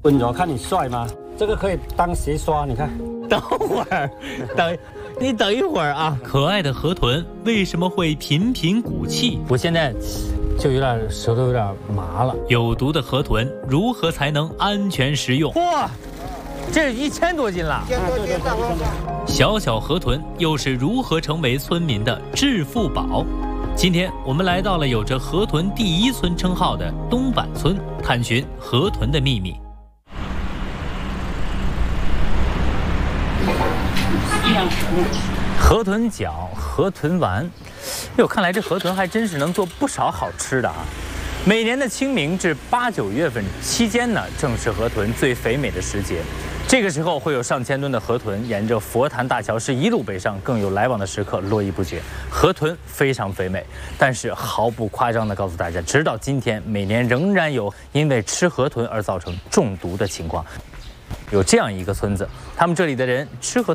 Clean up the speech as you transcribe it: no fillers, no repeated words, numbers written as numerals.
温柔，看你帅吗？这个可以当鞋刷，你看。 等会儿，你等一会儿啊！ 可爱的河豚为什么会频频鼓气？ 我现在就有点舌头有点麻了。 有毒的河豚如何才能安全食用？ 嚯，这1000多斤了！ 小小河豚又是如何成为村民的致富宝？今天我们来到了有着河豚第一村称号的东坂村，探寻河豚的秘密。 河豚脚、河豚丸，哟，看来这河豚还真是能做不少好吃的啊！每年的清明至8、9月份期间呢，正是河豚最肥美的时节。这个时候会有上千吨的河豚沿着佛坛大桥是一路北上，更有来往的食客络绎不绝。河豚非常肥美，但是毫不夸张地告诉大家，直到今天，每年仍然有因为吃河豚而造成中毒的情况。有这样一个村子，他们这里的人吃河豚